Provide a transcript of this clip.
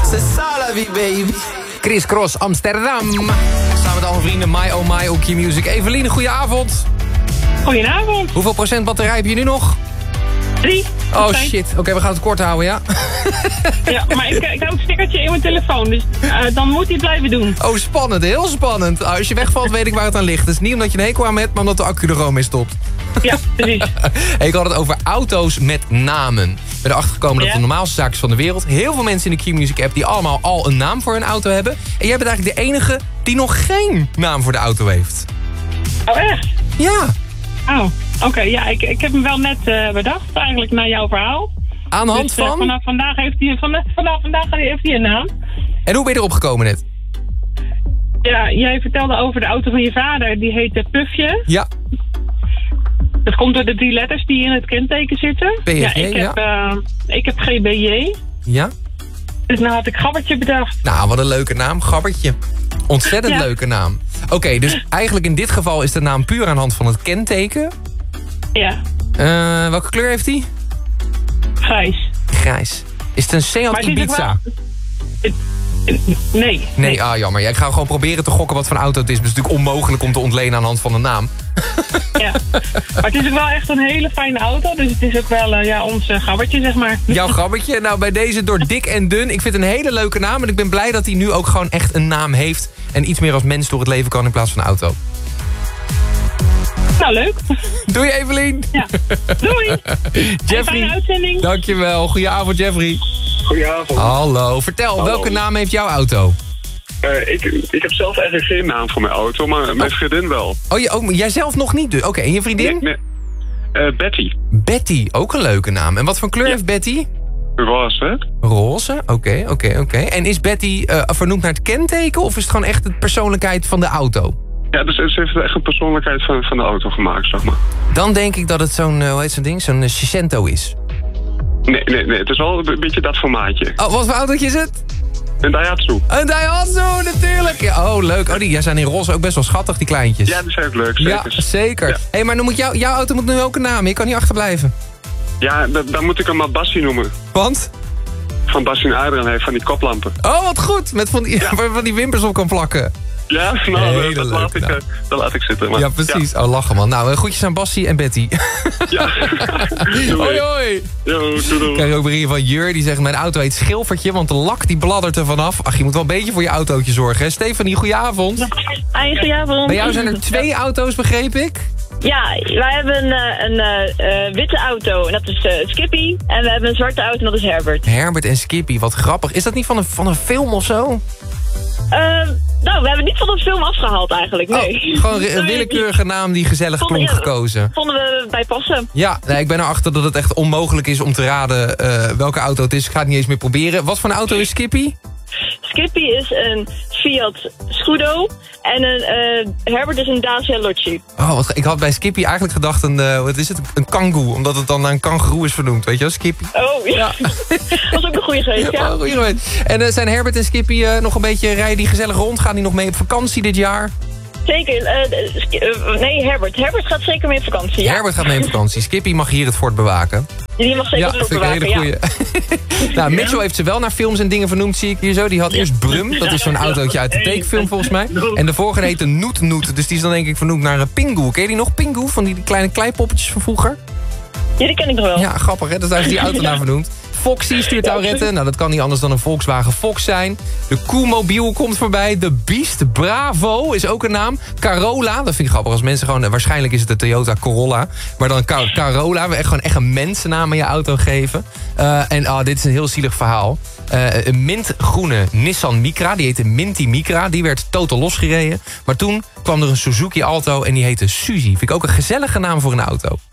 C'est ça la vie, baby. Chris Cross, Amsterdam. Samen met alle vrienden, My Oh My op Q-Music. Eveline, goedenavond. Goedenavond. Hoeveel procent batterij heb je nu nog? 3. Oh shit, oké, we gaan het kort houden, ja? Ja, maar ik hou het stickertje in mijn telefoon, dus dan moet hij blijven doen. Oh, spannend, heel spannend. Als je wegvalt, weet ik waar het aan ligt. Het is niet omdat je een hekel aan me hebt, maar omdat de accu er gewoon mee stopt. Ja, precies. Hey, ik had het over auto's met namen. Ik ben erachter gekomen dat het de normaalste zaak is van de wereld. Heel veel mensen in de Q-Music app die allemaal al een naam voor hun auto hebben. En jij bent eigenlijk de enige die nog geen naam voor de auto heeft. Oh, echt? Ja. Oh, oké. Ja, ik heb hem wel net bedacht, eigenlijk, naar jouw verhaal. Aan de hand dus, van? Vanaf vandaag heeft hij een naam. En hoe ben je erop gekomen net? Ja, jij vertelde over de auto van je vader, die heette Puffje. Ja. Dat komt door de 3 letters die in het kenteken zitten. PFJ, Ik heb GBJ. Ja. Dus nou had ik Gabbertje bedacht. Nou, wat een leuke naam. Gabbertje. Ontzettend leuke naam. Oké, dus eigenlijk in dit geval is de naam puur aan de hand van het kenteken. Ja. Welke kleur heeft hij? Grijs. Grijs. Is het een Seat Ibiza? Nee. Nee, jammer. Ja, ik ga gewoon proberen te gokken wat voor een auto het is. Maar het is natuurlijk onmogelijk om te ontlenen aan de hand van de naam. Ja, maar het is ook wel echt een hele fijne auto. Dus het is ook wel ons gabbertje, zeg maar. Jouw gabbertje? Nou, bij deze door dik en dun. Ik vind het een hele leuke naam. En ik ben blij dat hij nu ook gewoon echt een naam heeft. En iets meer als mens door het leven kan in plaats van een auto. Nou, leuk. Doei, Evelien. Ja, doei. Jeffrey. Fijne uitzending. Dankjewel. Goedenavond, Jeffrey. Goedenavond. Hallo. Vertel, Hallo. welke naam heeft jouw auto? Ik heb zelf eigenlijk geen naam voor mijn auto, maar mijn vriendin wel. Oh, jij zelf nog niet dus? Oké, en je vriendin? Nee. Betty. Betty, ook een leuke naam. En wat voor kleur heeft Betty? Roze. Roze, oké. En is Betty vernoemd naar het kenteken of is het gewoon echt de persoonlijkheid van de auto? Ja, dus ze heeft echt een persoonlijkheid van de auto gemaakt, zeg maar. Dan denk ik dat het zo'n, hoe heet zo'n ding? Zo'n Cicento is. Nee, het is wel een beetje dat formaatje. Oh, wat voor autootje is het? Een Daihatsu. Een Daihatsu, natuurlijk. Ja, oh, leuk. Oh, die zijn in roze ook best wel schattig, die kleintjes. Ja, die zijn ook leuk, zeker. Ja, zeker. Ja. Hey, maar dan moet jouw auto moet nu ook een naam. Je kan niet achterblijven. Ja, dan moet ik hem maar Bassie noemen. Want? Van Bassie en Adriaan heeft van die koplampen. Oh, wat goed. Met van die, waar van die wimpers op kan plakken. Ja, nou, dat laat ik zitten. Maar, ja, precies. Ja. Oh, lachen man. Nou, groetjes aan Bassie en Betty. Ja. Hoi, hoi. Yo, doei. Krijg je ook weer hier van Jur. Die zegt, mijn auto heet Schilfertje, want de lak die bladdert er vanaf. Ach, je moet wel een beetje voor je autootje zorgen. Hè? Stefanie, goedenavond. Hi, goedenavond. Bij jou zijn er 2 auto's, begreep ik? Ja, wij hebben een witte auto en dat is Skippy. En we hebben een zwarte auto en dat is Herbert. Herbert en Skippy, wat grappig. Is dat niet van een film of zo? Nou, we hebben niet van een film afgehaald eigenlijk, nee. Oh, gewoon een willekeurige naam die gezellig klonk gekozen. Vonden we bij passen. Ja, nee, ik ben erachter dat het echt onmogelijk is om te raden welke auto het is. Ik ga het niet eens meer proberen. Wat voor een auto is Skippy? Skippy is een Fiat Scudo en Herbert is een Dacia Logi. Oh, ik had bij Skippy eigenlijk gedacht een kangoe, omdat het dan naar een kangoeroe is vernoemd, weet je wel, Skippy. Oh, ja. Dat was ook een goede geweest, ja. Oh, goeie geweest. En zijn Herbert en Skippy nog een beetje, rijden die gezellig rond? Gaan die nog mee op vakantie dit jaar? Zeker. Nee, Herbert. Herbert gaat zeker mee op vakantie, ja. Herbert gaat mee op vakantie. Skippy mag hier het fort bewaken. Die mag zeker ja, vind ik een hele goeie. Nou, Mitchell heeft ze wel naar films en dingen vernoemd, zie ik hier zo. Die had eerst Brum, dat is zo'n autootje uit de tekenfilm volgens mij. En de vorige heette Noet, dus die is dan denk ik vernoemd naar Pingu. Ken je die nog, Pingu? Van die kleine kleipoppetjes van vroeger? Ja, die ken ik nog wel. Ja, grappig hè, dus daar is die auto naar vernoemd. Foxy stuurt Aurette. Nou, dat kan niet anders dan een Volkswagen Fox zijn. De Koemobiel komt voorbij. De Beast Bravo is ook een naam. Carola, dat vind ik grappig als mensen gewoon... Waarschijnlijk is het de Toyota Corolla. Maar dan Carola, we echt een mensennaam aan je auto geven. Dit is een heel zielig verhaal. Een mintgroene Nissan Micra, die heette Minty Micra. Die werd totaal losgereden. Maar toen kwam er een Suzuki Alto en die heette Suzy. Vind ik ook een gezellige naam voor een auto.